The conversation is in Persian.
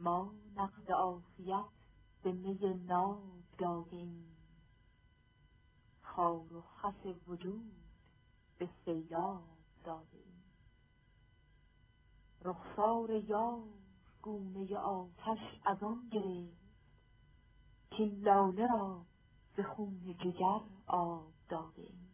ما نقد عافیت به می ناب دادیم، خار و خس وجود به سیلاب دادیم. رخسار یار گونه آتش از آن گرفت، کاین لاله را ز خون جگر آب دادیم.